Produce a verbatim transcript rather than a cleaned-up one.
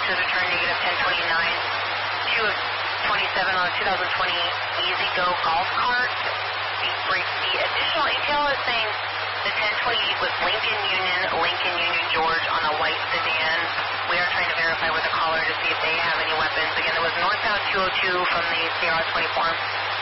says return negative ten twenty-nine. two of twenty-seven on a two thousand twenty Easy Go golf cart. The, the additional A T L is saying the ten twenty-eight was Lincoln Union, Lincoln Union George on a white sedan. We are trying to verify with the caller to see if they have any weapons. Again, it was northbound two oh two from the C R S twenty-four.